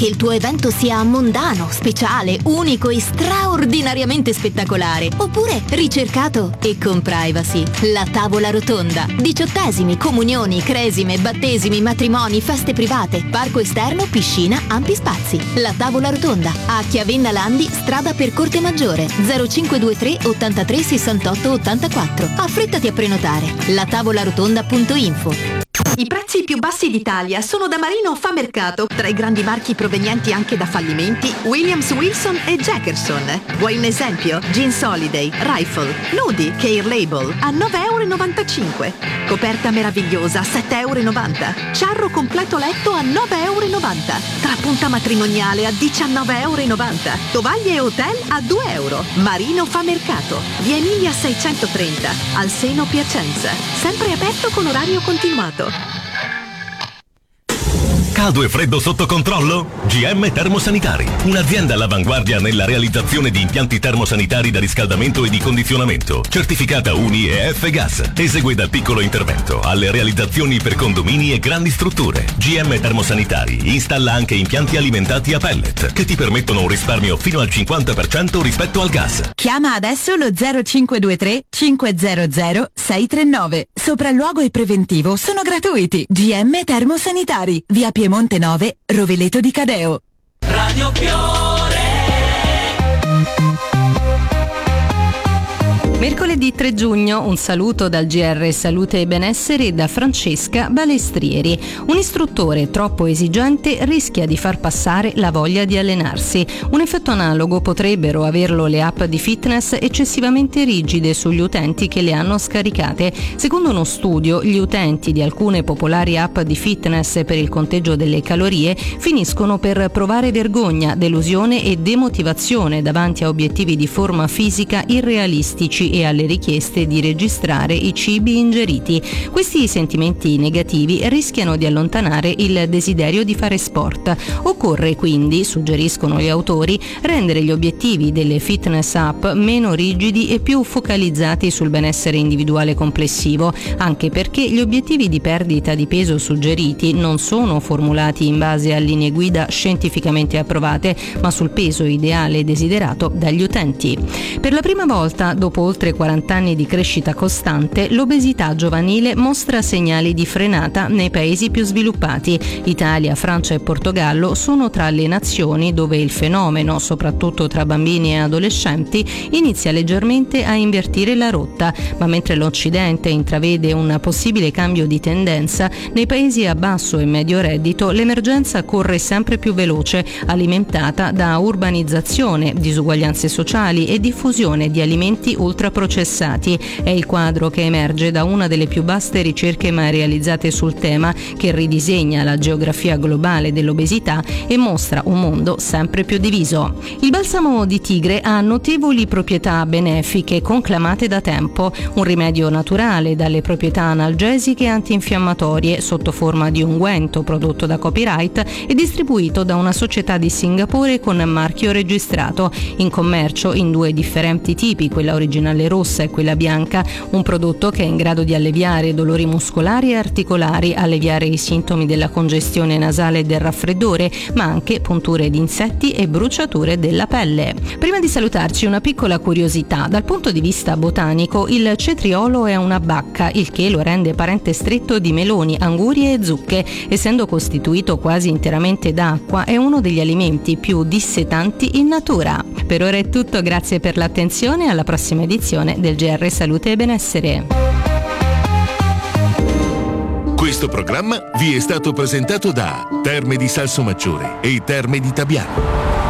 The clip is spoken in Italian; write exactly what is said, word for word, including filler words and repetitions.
che il tuo evento sia mondano, speciale, unico e straordinariamente spettacolare, oppure ricercato e con privacy. La tavola rotonda. Diciottesimi, comunioni, cresime, battesimi, matrimoni, feste private, parco esterno, piscina, ampi spazi. La tavola rotonda. A Chiavenna Landi, strada per Corte Maggiore, zero cinque due tre ottantatré sessantotto ottantaquattro. Affrettati a prenotare. la tavola rotonda punto info. I prezzi più bassi d'Italia sono da Marino Fa Mercato, tra i grandi marchi provenienti anche da fallimenti Williams Wilson e Jackerson. Vuoi un esempio? Jeans Holiday, Rifle, Nudi, Care Label a nove e novantacinque euro. Coperta meravigliosa a sette e novanta euro. Ciarro completo letto a nove e novanta euro. Trapunta matrimoniale a diciannove e novanta euro. Tovaglie e hotel a due euro. Marino Fa Mercato, via Emilia seicentotrenta, al Seno Piacenza. Sempre aperto con orario continuato. Caldo e freddo sotto controllo? G M Termosanitari, un'azienda all'avanguardia nella realizzazione di impianti termosanitari da riscaldamento e di condizionamento, certificata U N I e F-Gas. Esegue dal piccolo intervento alle realizzazioni per condomini e grandi strutture. G M Termosanitari installa anche impianti alimentati a pellet che ti permettono un risparmio fino al cinquanta per cento rispetto al gas. Chiama adesso lo zero cinque due tre cinque zero zero sei tre nove. Sopralluogo e preventivo sono gratuiti. G M Termosanitari, via Piemonte nove, Rovereto di Cadeo. Radio Fiore. Mercoledì tre giugno, un saluto dal G R Salute e Benessere da Francesca Balestrieri. Un istruttore troppo esigente rischia di far passare la voglia di allenarsi. Un effetto analogo potrebbero averlo le app di fitness eccessivamente rigide sugli utenti che le hanno scaricate. Secondo uno studio, gli utenti di alcune popolari app di fitness per il conteggio delle calorie finiscono per provare vergogna, delusione e demotivazione davanti a obiettivi di forma fisica irrealistici e alle richieste di registrare i cibi ingeriti. Questi sentimenti negativi rischiano di allontanare il desiderio di fare sport. Occorre quindi, suggeriscono gli autori, rendere gli obiettivi delle fitness app meno rigidi e più focalizzati sul benessere individuale complessivo, anche perché gli obiettivi di perdita di peso suggeriti non sono formulati in base a linee guida scientificamente approvate, ma sul peso ideale desiderato dagli utenti. Per la prima volta, dopo oltre quaranta anni di crescita costante, l'obesità giovanile mostra segnali di frenata nei paesi più sviluppati. Italia, Francia e Portogallo sono tra le nazioni dove il fenomeno, soprattutto tra bambini e adolescenti, inizia leggermente a invertire la rotta, ma mentre l'Occidente intravede un possibile cambio di tendenza, nei paesi a basso e medio reddito l'emergenza corre sempre più veloce, alimentata da urbanizzazione, disuguaglianze sociali e diffusione di alimenti ultraprocessati. È il quadro che emerge da una delle più vaste ricerche mai realizzate sul tema, che ridisegna la geografia globale dell'obesità e mostra un mondo sempre più diviso. Il balsamo di tigre ha notevoli proprietà benefiche conclamate da tempo, un rimedio naturale dalle proprietà analgesiche e antinfiammatorie sotto forma di unguento prodotto da Copyright e distribuito da una società di Singapore con marchio registrato, in commercio in due differenti tipi, quella originale rossa e quella bianca, un prodotto che è in grado di alleviare dolori muscolari e articolari, alleviare i sintomi della congestione nasale e del raffreddore, ma anche punture di insetti e bruciature della pelle. Prima di salutarci, una piccola curiosità: dal punto di vista botanico il cetriolo è una bacca, il che lo rende parente stretto di meloni, angurie e zucche. Essendo costituito quasi interamente d'acqua, è uno degli alimenti più dissetanti in natura. Per ora è tutto, grazie per l'attenzione, alla prossima edizione del G R Salute e Benessere. Questo programma vi è stato presentato da Terme di Salsomaggiore e Terme di Tabiano.